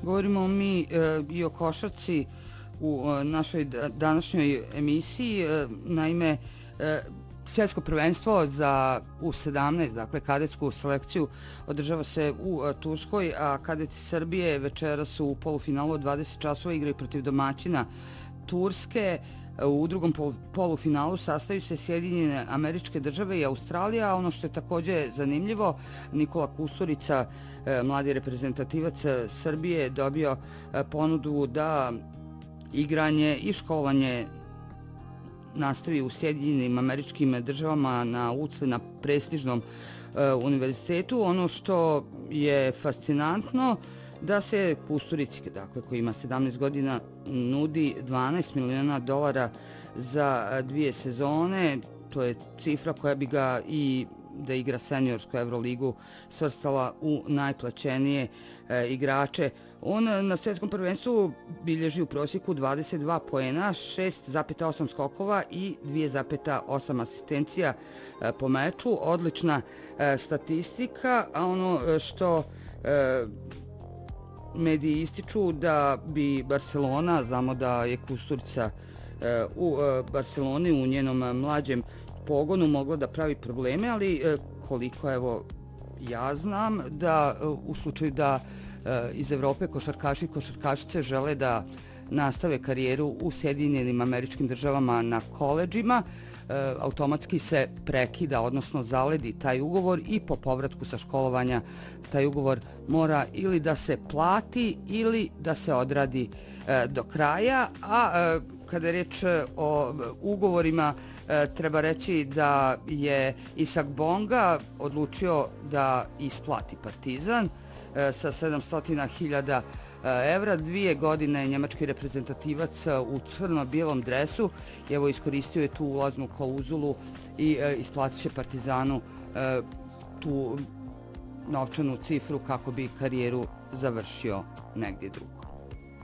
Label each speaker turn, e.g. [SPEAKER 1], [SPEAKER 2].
[SPEAKER 1] Govorimo mi i o košarci u našoj današnjoj emisiji. Naime, svjetsko prvenstvo za U17, dakle kadetsku selekciju, održava se u Turskoj, a kadeti Srbije večeras su u polufinalu od 20 časova igraju protiv domaćina Turske. U drugom polufinalu sastaju se Sjedinjene Američke Države i Australija. Ono što je također zanimljivo, Nikola Kusturica, mladi reprezentativac Srbije, dobio ponudu da igranje i školovanje nastavi u Sjedinjenim Američkim Državama na UCLA, na prestižnom univerzitetu. Ono što je fascinantno, da se Kusturici, dakle, koji ima 17 godina, nudi $12 miliona za 2 sezone. To je cifra koja bi ga i da igra seniorsku Euroligu svrstala u najplaćenije igrače. On na svjetskom prvenstvu bilježi u prosjeku 22 poena, 6,8 skokova i 2,8 asistencija po meču. Odlična statistika, a ono što mediji ističu da bi Barcelona, znamo da je Kusturica u Barceloni u njenom mlađem pogonu mogla da pravi probleme, ali koliko evo ja znam da u slučaju da iz Evrope košarkaši i košarkašice žele da nastave karijeru u Sjedinjenim Američkim Državama na koledžima, automatski se prekida, odnosno zaledi taj ugovor i po povratku sa školovanja taj ugovor mora ili da se plati ili da se odradi do kraja. A kada je reč o ugovorima, treba reći da je Isak Bonga odlučio da isplati Partizan sa 700.000 evra. 2 godine je njemački reprezentativac u crno-bijelom dresu. Evo, iskoristio je tu ulaznu klauzulu i isplatit će Partizanu tu novčanu cifru kako bi karijeru završio negdje drugo.